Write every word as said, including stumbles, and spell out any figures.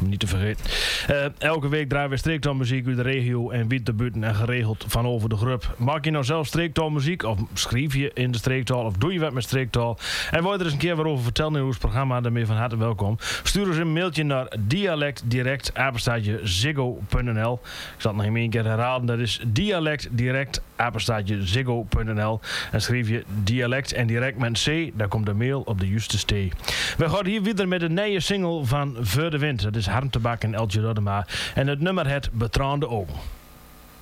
niet te vergeten. Uh, elke week draaien we streektaalmuziek uit de regio en wie te buiten en geregeld van over de groep. Maak je nou zelf streektaalmuziek of schrijf je in de streektaal of doe je wat met streektaal? En wil je er eens een keer wat over vertellen in ons programma, dan ben je van harte welkom. Stuur eens een mailtje naar dialectdirect apenstaartje ziggo punt n l. Ik zal het nog een keer herhalen, dat is dialectdirect apenstaartje ziggo punt n l. En schrijf je dialect en direct met een C, dan komt de mail op de juiste stee. We gaan hier weer met een nieuwe single van Voor de Wind. Dat is Harm Tabak en Eltje Roddema. En het nummer het Betraande Ogen.